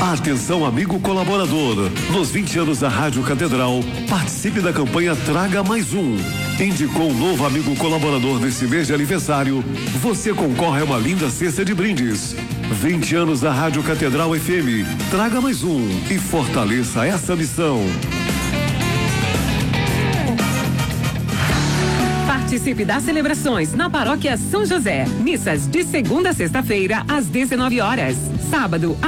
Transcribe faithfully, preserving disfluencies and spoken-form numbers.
Atenção, amigo colaborador. Nos vinte anos da Rádio Catedral, participe da campanha Traga Mais Um. Indicou um novo amigo colaborador nesse mês de aniversário, você concorre a uma linda cesta de brindes. vinte anos da Rádio Catedral F M. Traga mais um e fortaleça essa missão. Participe das celebrações na Paróquia São José. Missas de segunda a sexta-feira, às dezenove horas. Sábado,